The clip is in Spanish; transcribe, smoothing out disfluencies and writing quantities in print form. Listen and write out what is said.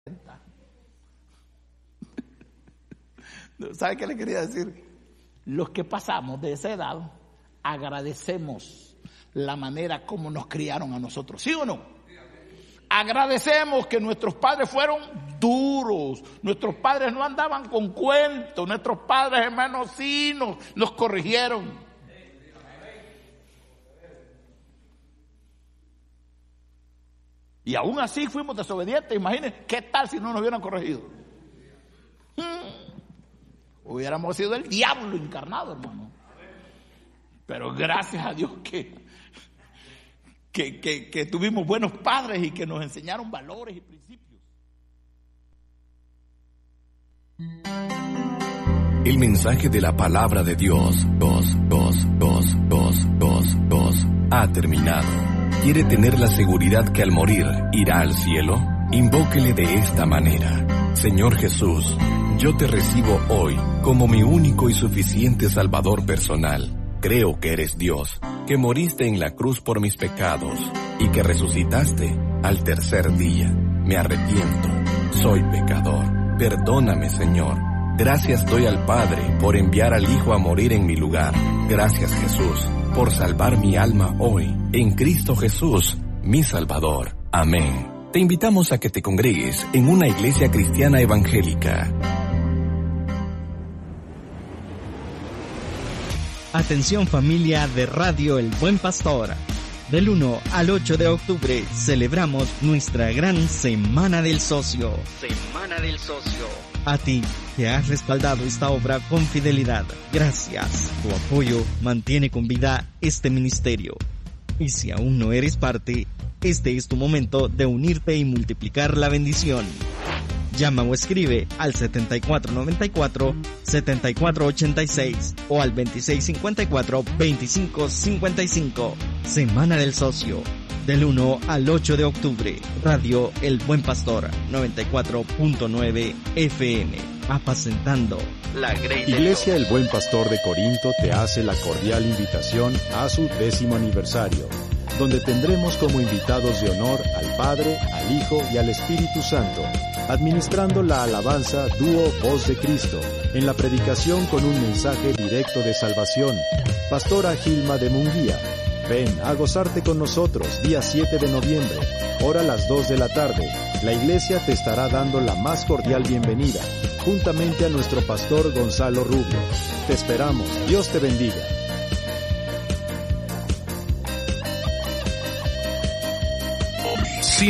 ¿Sabe qué le quería decir? Los que pasamos de esa edad agradecemos la manera como nos criaron a nosotros, ¿sí o no? Agradecemos que nuestros padres fueron duros, nuestros padres no andaban con cuentos, nuestros padres, hermanos, sí nos corrigieron. Y aún así fuimos desobedientes. Imagínense, ¿qué tal si no nos hubieran corregido? Hubiéramos sido el diablo encarnado, hermano. Pero gracias a Dios que tuvimos buenos padres y que nos enseñaron valores y principios. El mensaje de la palabra de Dios, ha terminado. ¿Quiere tener la seguridad que al morir irá al cielo? Invóquele de esta manera: Señor Jesús, yo te recibo hoy como mi único y suficiente Salvador personal. Creo que eres Dios, que moriste en la cruz por mis pecados y que resucitaste al tercer día. Me arrepiento, soy pecador. Perdóname, Señor. Gracias doy al Padre por enviar al Hijo a morir en mi lugar. Gracias, Jesús, por salvar mi alma hoy, en Cristo Jesús, mi Salvador. Amén. Te invitamos a que te congregues en una iglesia cristiana evangélica. Atención familia de Radio El Buen Pastor. Del 1 al 8 de octubre celebramos nuestra gran Semana del Socio. Semana del Socio. A ti que has respaldado esta obra con fidelidad, gracias. Tu apoyo mantiene con vida este ministerio. Y si aún no eres parte, este es tu momento de unirte y multiplicar la bendición. Llama o escribe al 7494-7486 o al 2654-2555. Semana del Socio. Del 1 al 8 de octubre. Radio El Buen Pastor 94.9 FM. Apacentando la Great Iglesia El Buen Pastor de Corinto te hace la cordial invitación a su 10º aniversario, donde tendremos como invitados de honor al Padre, al Hijo y al Espíritu Santo, administrando la alabanza dúo Voz de Cristo, en la predicación con un mensaje directo de salvación, Pastora Gilma de Munguía. Ven a gozarte con nosotros día 7 de noviembre, hora las 2 de la tarde. La iglesia te estará dando la más cordial bienvenida, juntamente a nuestro pastor Gonzalo Rubio. Te esperamos. Dios te bendiga.